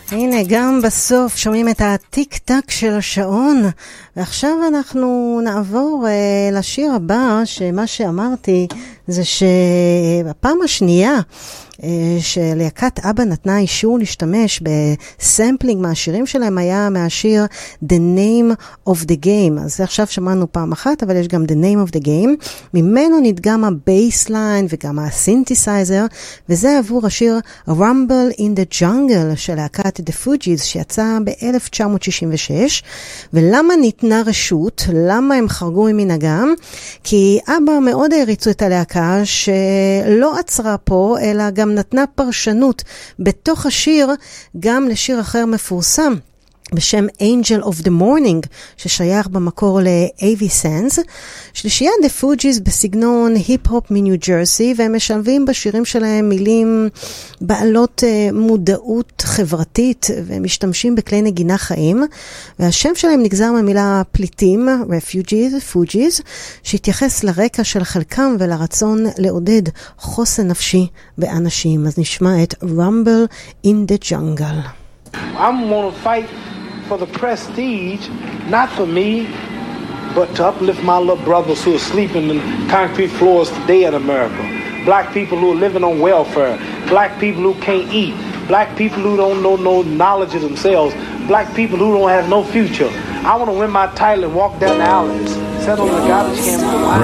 הנה, גם בסוף שומעים את הטיק טק של השעון, ועכשיו אנחנו נעבור לשיר הבא, שמה שאמרתי זה שבפעם השנייה שלהקת אבא נתנה אישור להשתמש בסמפלינג מהשירים שלהם היה מהשיר The Name of the Game. אז עכשיו שמענו פעם אחת, אבל יש גם The Name of the Game. ממנו נדגם הבייסליין וגם הסינתסייזר, וזה עבור השיר Rumble in the Jungle של להקת The Fugees שיצא ב-1966. ולמה ניתנה רשות? למה הם חרגו ממנהגם? כי אבא מאוד הריצו את הלהקה שלא עצרה פה, אלא גם נתנה פרשנות בתוך השיר גם לשיר אחר מפורסם בשם Angel of the Morning, ששייך במקור ל-A.V. Sands. שלישיית The Fugees בסגנון היפ-הופ מניו ג'רסי, והם משלבים בשירים שלהם מילים בעלות מודעות חברתית, והם משתמשים בכלי נגינה חיים, והשם שלהם נגזר מהמילה פליטים, Refugees, Fugees, שהתייחס לרקע של חלקם ולרצון לעודד חוסן נפשי באנשים. אז נשמע את Rumble in the Jungle. I'm gonna fight for the prestige, not for me, but to uplift my little brothers who are sleeping in concrete floors today in America. Black people who are living on welfare. Black people who can't eat. Black people who don't know no knowledge of themselves. Black people who don't have no future. I want to win my title and walk down the alleys, settle on the garbage can.